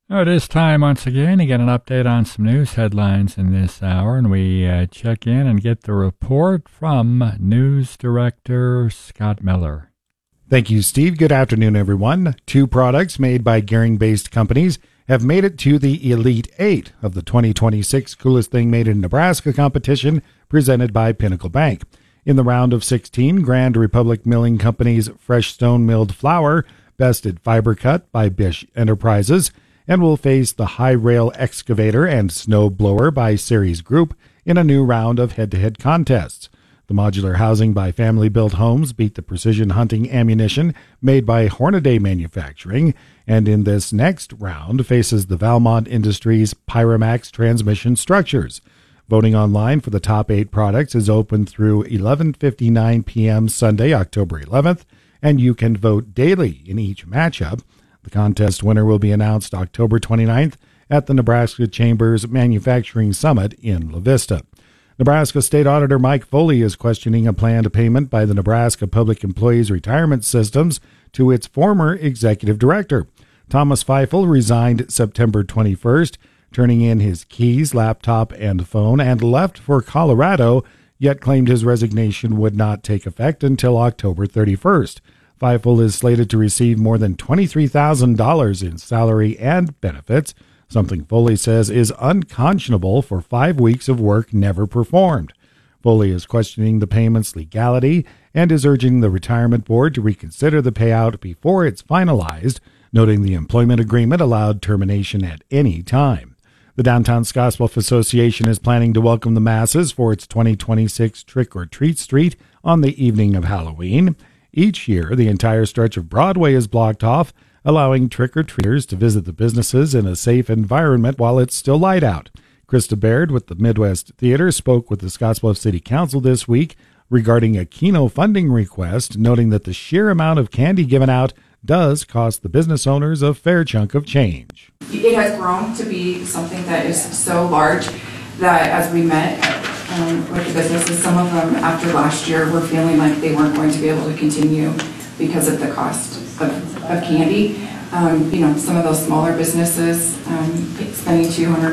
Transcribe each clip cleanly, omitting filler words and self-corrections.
Oh, it is time once again to get an update on some news headlines in this hour, and we check in and get the report from News Director Scott Miller. Thank you, Steve. Good afternoon, everyone. 2 products made by Gering-based companies have made it to the Elite 8 of the 2026 Coolest Thing Made in Nebraska competition presented by Pinnacle Bank. In the round of 16, Grand Republic Milling Company's Fresh Stone Milled Flour bested Fiber Cut by Bish Enterprises and will face the High Rail Excavator and Snow Blower by Ceres Group in a new round of head-to-head contests. The modular housing by Family Built Homes beat the precision hunting ammunition made by Hornaday Manufacturing, and in this next round faces the Valmont Industries Pyramax transmission structures. Voting online for the top 8 products is open through 11:59 p.m. Sunday, October 11th, and you can vote daily in each matchup. The contest winner will be announced October 29th at the Nebraska Chambers Manufacturing Summit in La Vista. Nebraska State Auditor Mike Foley is questioning a planned payment by the Nebraska Public Employees Retirement Systems to its former executive director. Thomas Feifel resigned September 21st, turning in his keys, laptop, and phone, and left for Colorado, yet claimed his resignation would not take effect until October 31st. Feifel is slated to receive more than $23,000 in salary and benefits, something Foley says is unconscionable for 5 weeks of work never performed. Foley is questioning the payment's legality and is urging the retirement board to reconsider the payout before it's finalized, noting the employment agreement allowed termination at any time. The Downtown Scottsbluff Association is planning to welcome the masses for its 2026 Trick or Treat Street on the evening of Halloween. Each year, the entire stretch of Broadway is blocked off, allowing trick-or-treaters to visit the businesses in a safe environment while it's still light out. Krista Baird with the Midwest Theater spoke with the Scottsbluff City Council this week regarding a Keno funding request, noting that the sheer amount of candy given out does cost the business owners a fair chunk of change. It has grown to be something that is so large that as we met with the businesses, some of them after last year were feeling like they weren't going to be able to continue because of the cost of candy. Some of those smaller businesses spending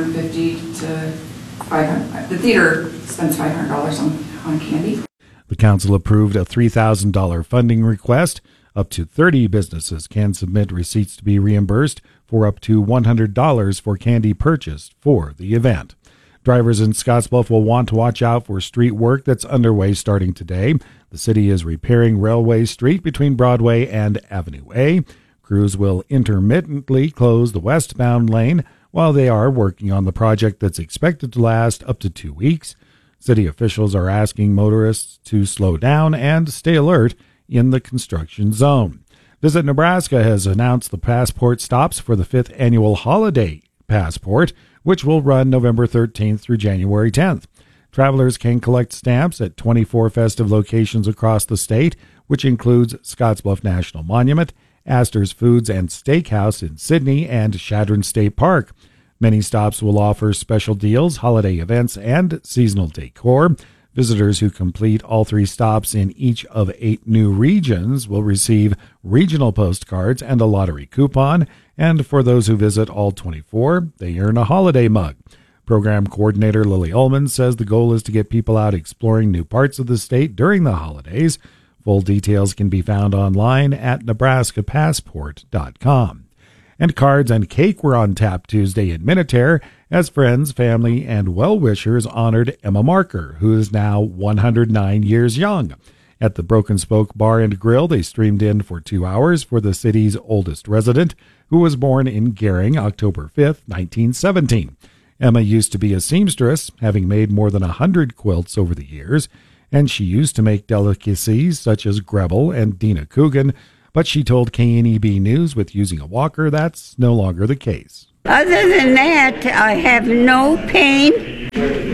$250 to $500. The theater spends $500 on candy. The council approved a $3,000 funding request. Up to 30 businesses can submit receipts to be reimbursed for up to $100 for candy purchased for the event. Drivers in Scottsbluff will want to watch out for street work that's underway starting today. The city is repairing Railway Street between Broadway and Avenue A. Crews will intermittently close the westbound lane while they are working on the project that's expected to last up to 2 weeks. City officials are asking motorists to slow down and stay alert in the construction zone. Visit Nebraska has announced the passport stops for the 5th annual Holiday Passport, which will run November 13th through January 10th. Travelers can collect stamps at 24 festive locations across the state, which includes Scottsbluff National Monument, Astor's Foods and Steakhouse in Sydney, and Chadron State Park. Many stops will offer special deals, holiday events, and seasonal decor. Visitors who complete all 3 stops in each of 8 new regions will receive regional postcards and a lottery coupon, and for those who visit all 24, they earn a holiday mug. Program coordinator Lily Ullman says the goal is to get people out exploring new parts of the state during the holidays. Full details can be found online at nebraskapassport.com. And cards and cake were on tap Tuesday in Minutair as friends, family, and well-wishers honored Emma Marker, who is now 109 years young. At the Broken Spoke Bar and Grill, they streamed in for 2 hours for the city's oldest resident, who was born in Gering, October 5th, 1917. Emma used to be a seamstress, having made more than 100 quilts over the years, and she used to make delicacies such as Grebel and Dina Coogan, but she told KNEB News with using a walker that's no longer the case. Other than that, I have no pain.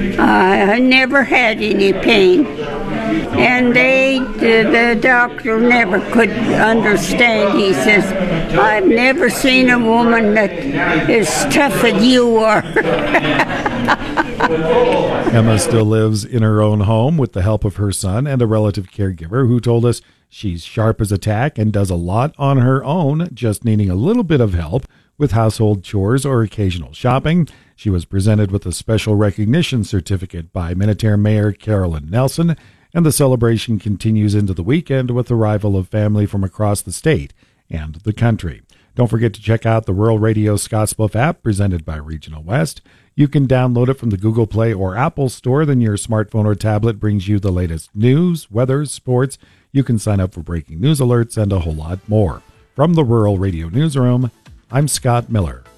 I never had any pain. And the doctor never could understand. He says, I've never seen a woman that is tough as you are. Emma still lives in her own home with the help of her son and a relative caregiver who told us She's sharp as a tack and does a lot on her own, just needing a little bit of help with household chores or occasional shopping. She was presented with a special recognition certificate by Minutair Mayor Carolyn Nelson, and the celebration continues into the weekend with the arrival of family from across the state and the country. Don't forget to check out the Rural Radio Scottsbluff app presented by Regional West. You can download it from the Google Play or Apple Store. Then your smartphone or tablet brings you the latest news, weather, sports. You can sign up for breaking news alerts and a whole lot more. From the Rural Radio Newsroom, I'm Scott Miller.